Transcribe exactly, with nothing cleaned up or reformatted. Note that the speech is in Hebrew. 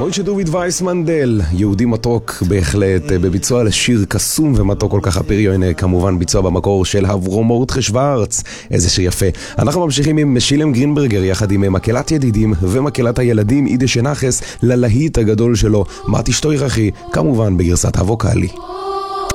מוישה דוד וייסמנדל, יהודי מתוק בהחלט, בביצוע לשיר קסום ומתוק כל כך הפריון, כמובן ביצוע במקור של אברום מורדכי שוורץ, איזה שיר יפה. אנחנו ממשיכים עם שילם גרינברגר יחד עם מקהלת ידידים ומקהלת הילדים אידה שנחס ללהיט הגדול שלו, מה תשתוי אחי, כמובן בגרסת הווקאלי.